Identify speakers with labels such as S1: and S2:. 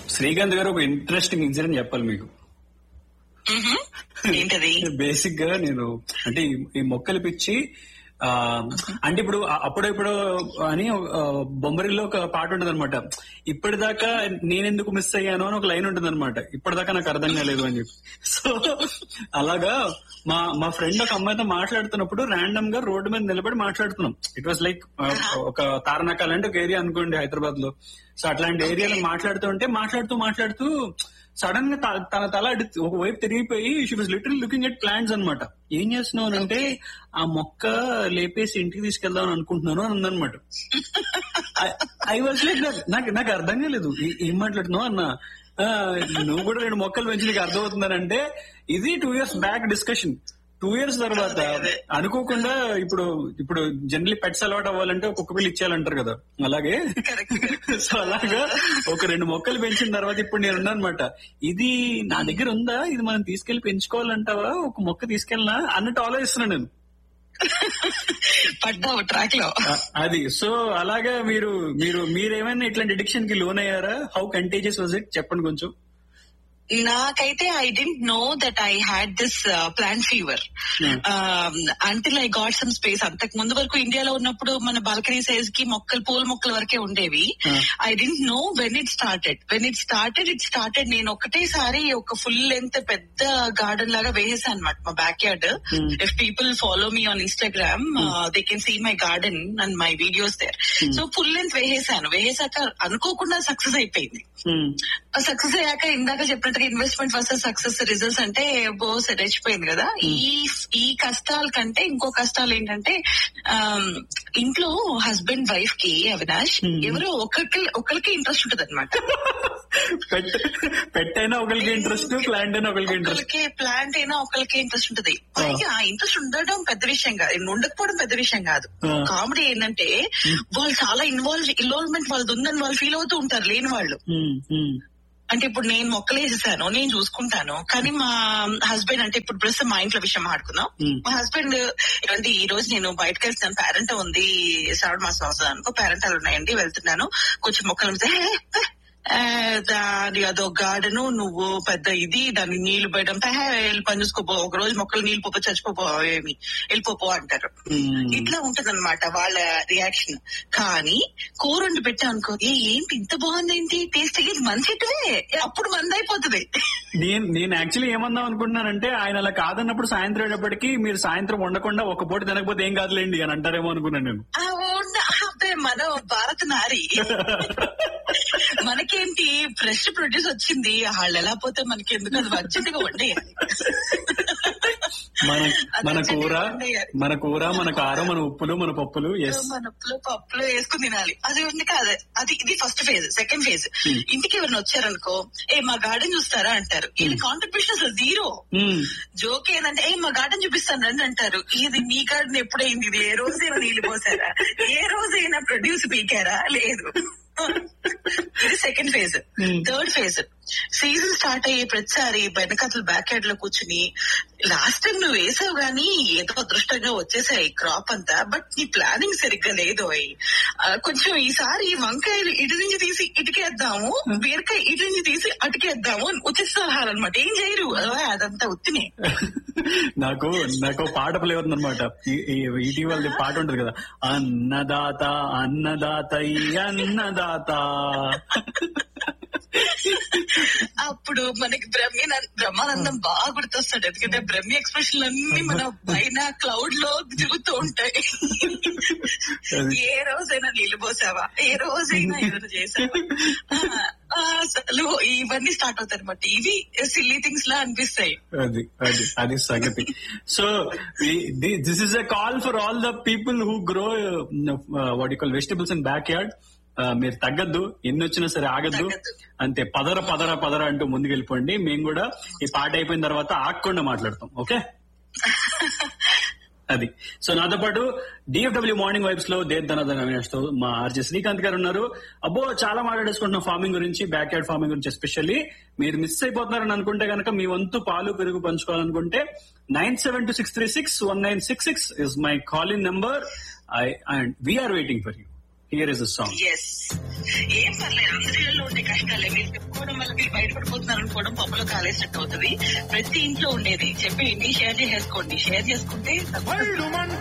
S1: శ్రీకాంత్ గారు ఒక interesting incident చెప్పాలి మీకు.
S2: ఏంటది?
S1: బేసిక్ గా నేను అంటే ఈ మొక్కలు పిచ్చి అంటే ఇప్పుడు అప్పుడెప్పుడు అని బొమ్మరిలో ఒక పాట ఉంటుంది అనమాట. ఇప్పటిదాకా నేనెందుకు మిస్ అయ్యాను అని ఒక లైన్ ఉంటుంది అనమాట. ఇప్పటిదాకా నాకు అర్థం కాలేదు అని చెప్పి. సో అలాగా మా ఫ్రెండ్ ఒక అమ్మాయితో మాట్లాడుతున్నప్పుడు ర్యాండమ్ గా రోడ్డు మీద నిలబడి మాట్లాడుతున్నాం. ఇట్ వాస్ లైక్ ఒక తారణాకాల అంటే ఒక ఏరియా అనుకోండి హైదరాబాద్ లో. సో అట్లాంటి ఏరియాలో మాట్లాడుతూ సడన్ గా తన తల ఒక వైపు తిరిగిపోయి she was literally looking at plants అనమాట. ఏం చేస్తున్నావు అంటే ఆ మొక్క లేపేసి ఇంటికి తీసుకెళ్దాం అనుకుంటున్నాను అని ఉందనమాట. ఐ వాజ్ లైక్ నాకు అర్థం కాలేదు ఏం మాట్లాడుతున్నావు అన్న. నువ్వు కూడా 2 మొక్కలు పెంచి నీకు అర్థమవుతుందనంటే ఇది 2 years బ్యాక్ డిస్కషన్. 2 years తర్వాత అనుకోకుండా ఇప్పుడు జనరలీ పెట్స్ అలవాటు అవ్వాలంటే ఒక్కొక్క పిల్లి ఇచ్చేయాలంటారు కదా, అలాగే సో అలాగా ఒక 2 మొక్కలు పెంచిన తర్వాత ఇప్పుడు నేను ఉన్నానమాట. ఇది నా దగ్గర ఉందా, ఇది మనం తీసుకెళ్లి పెంచుకోవాలంటావా, ఒక మొక్క తీసుకెళ్ళినా అన్నట్టు ఆలోచిస్తున్నాను నేను.
S2: పడ్డావు ట్రాక్ లో.
S1: అది సో అలాగా మీరేమైనా ఇట్లాంటి అడిక్షన్ కి లోన్ అయ్యారా? హౌ కంటేజియస్ వాజ్ ఇట్ చెప్పండి కొంచెం.
S2: నాకైతే I dent know that I had this plant fever until I got some space. అంతకు ముందు వరకు ఇండియాలో ఉన్నప్పుడు మన బాల్కనీ సైజ్ కి పూల మొక్కల వరకే ఉండేవి. I dent no when it started నేను ఒకటేసారి ఒక ఫుల్ లెంత్ పెద్ద గార్డెన్ లాగా వేసేసాను అనమాట మా back yard. If people follow me on Instagram they can see my garden and my videos there. So full length వేసాక అనుకోకుండా సక్సెస్ అయిపోయింది. సక్సెస్ అయ్యాక ఇందాక చెప్పినట్టుగా ఇన్వెస్ట్మెంట్ వర్సెస్ సక్సెస్ రిజల్ట్స్ అంటే రెచ్చిపోయింది కదా. ఈ కష్టాల కంటే ఇంకో కష్టాలు ఏంటంటే ఇంట్లో హస్బెండ్ వైఫ్ కి అవినాష్ ఎవరో ఒకరికి ఇంట్రెస్ట్ ఉంటుంది అనమాట.
S1: పెట్టైనా ఒకరికి ఇంట్రెస్ట్, ప్లాంట్ అయినా ఒకరికి
S2: ఇంట్రెస్ట్ ఉంటుంది. పైగా ఇంట్రెస్ట్ ఉండడం పెద్ద విషయం కాదు, ఉండకపోవడం పెద్ద విషయం కాదు. కామెడీ ఏంటంటే వాళ్ళు చాలా ఇన్వాల్వ్మెంట్ వాళ్ళది ఉందని వాళ్ళు ఫీల్ అవుతూ ఉంటారు లేని వాళ్ళు. అంటే ఇప్పుడు నేను మొక్కలు వేసేసాను, నేను చూసుకుంటాను, కానీ మా హస్బెండ్ అంటే ఇప్పుడు ప్రస్తుతం మా ఇంట్లో విషయం మాట్లాడుకుందాం. మా హస్బెండ్ ఏమంటే ఈ రోజు నేను బయటకు వెళ్తున్నాను, పేరెంట్ ఉంది, శ్రావణ మాసం వస్తుంది అనుకో, పేరెంటాలు ఉన్నాయండి వెళ్తున్నాను, కొంచెం మొక్కలు దాని అదో గార్డెను, నువ్వు పెద్ద ఇది దాన్ని నీళ్లు పోయడం వెళ్ళి పని చూసుకోపో, ఒక రోజు మొక్కలు నీళ్లు పోపో చచ్చిపోపోయేమి వెళ్ళిపోపో అంటారు. ఇట్లా ఉంటది అనమాట వాళ్ళ రియాక్షన్. కానీ కూర వండి పెట్టా అనుకో, ఏంటి ఇంత బాగుంది, ఏంటి టేస్ట్ మంచిదే, అప్పుడు మంది అయిపోతుంది.
S1: నేను యాక్చువల్లీ ఏమందాం అనుకుంటున్నానంటే ఆయన అలా కాదన్నప్పుడు సాయంత్రం అయ్యేటప్పటికి మీరు సాయంత్రం వండకుండా ఒక పూట తినకపోతే ఏం కాదులేండి అని అంటారేమో అనుకున్నాను నేను.
S2: మన భారత నారి మనకేంటి ఫ్రెష్ ప్రొడ్యూస్ వచ్చింది, వాళ్ళు ఎలా పోతే మనకి ఎందుకు, అది మంచిదిగా వండేయాలి.
S1: మన కూర మన కారం మన ఉప్పులు మన పప్పులు
S2: వేసుకుని తినాలి. అది ఉంది కాదు, అది ఇది ఫస్ట్ ఫేజ్. సెకండ్ ఫేజ్, ఇంటికి ఎవరైనా వచ్చారనుకో, మా గార్డెన్ చూస్తారా అంటారు. ఇది కాంట్రిబ్యూషన్ అసలు జీరో. జోక్ ఏంటంటే మా గార్డెన్ చూపిస్తాను రండి అంటారు. ఇది మీ గార్డెన్ ఎప్పుడైంది, ఇది ఏ రోజైనా నీళ్లు పోసారా, ఏ రోజైనా ప్రొడ్యూస్ పీకారా, లేదు. ఇది second phase. Third phase, season start అయ్యే ప్రతిసారి వెనకతలు బ్యాక్ యార్డ్ లో కూర్చుని, లాస్ట్ టైం నువ్వు వేసావు గానీ ఏదో అదృష్టంగా వచ్చేసాయి క్రాప్ అంతా, బట్ నీ ప్లానింగ్ సరిగ్గా లేదు, కొంచెం ఈసారి వంకాయలు ఇటు నుంచి తీసి ఇటుకేద్దాము, బీరకాయ ఇటు నుంచి తీసి అటుకేద్దాము వచ్చేస్తారనమాట. ఏం చేయరు, అదంతా ఉత్తినే.
S1: నాకు పాట ప్లే అవుతుంది అనమాట. ఇటీవల పాట ఉంటుంది కదా, అన్నదాత అన్నదాత అన్నదాత.
S2: అప్పుడు మనకి బ్రహ్మానందం బాగా గుర్తొస్తాడు, ఎందుకంటే బ్రహ్మి ఎక్స్ప్రెషన్ అన్ని మన పైన క్లౌడ్ లో తిరుగుతూ ఉంటాయి. ఏ రోజైనా నీళ్లు పోసావా, ఏ రోజైనా ఏదైనా చేసావా, అసలు ఇవన్నీ స్టార్ట్ అవుతాయి అనమాట. ఇవి సిల్లీ థింగ్స్ లా అనిపిస్తాయి.
S1: అది సంగతి. So this is a call for all the people who grow what you call vegetables in back yard. మీరు తగ్గద్దు, ఎన్ని వచ్చినా సరే ఆగద్దు, అంతే పదర అంటూ ముందుకు వెళ్ళిపోండి. మేము కూడా ఈ పాట అయిపోయిన తర్వాత ఆగకుండా మాట్లాడతాం, ఓకే? అది. సో నాతో పాటు డిఎఫ్డబ్ల్యూ మార్నింగ్ వైబ్స్ లో దేద్దనదన్ అవినాష్ తో మా ఆర్జే శ్రీకాంత్ గారు ఉన్నారు. అబ్బో చాలా మాట్లాడేసుకుంటున్నాం ఫార్మింగ్ గురించి, బ్యాక్ యార్డ్ ఫార్మింగ్ గురించి. ఎస్పెషల్లీ మీరు మిస్ అయిపోతున్నారని అనుకుంటే కనుక, మీ వంతు పాలు పెరుగు పంచుకోవాలనుకుంటే 9726361966 is my call in number and we are waiting for you. Here is the song.
S2: Yes, ఏం పర్లేదు, అందరిలో ఉండే కష్టాలే మీరు చెప్పుకోవడం వల్ల మీరు బయటపడిపోతున్నారు అనుకోవడం పప్పులో కాలేసినట్టు అవుతుంది. ప్రతి ఇంట్లో ఉండేది చెప్పేయండి, షేర్ చేసేసుకోండి. షేర్ చేసుకుంటే